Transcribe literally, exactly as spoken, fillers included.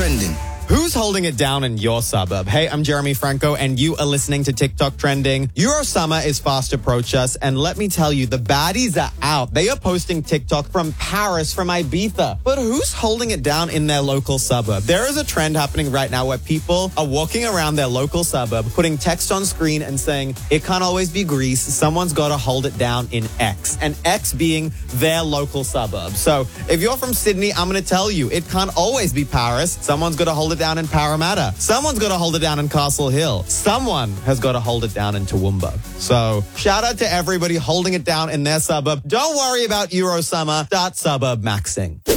Trending. Who's holding it down in your suburb? Hey, I'm Jeremy Franco, and you are listening to TikTok Trending. Eurosummer is fast approach us, and let me tell you, the baddies are out. They are posting TikTok from Paris, from Ibiza. But who's holding it down in their local suburb? There is a trend happening right now where people are walking around their local suburb, putting text on screen and saying, it can't always be Greece. Someone's got to hold it down in X, and X being their local suburb. So if you're from Sydney, I'm going to tell you, it can't always be Paris. Someone's got to hold it down in Parramatta. Someone's got to hold it down in Castle Hill. Someone has got to hold it down in Toowoomba. So shout out to everybody holding it down in their suburb. Don't worry about Eurosummer. Start suburb maxing.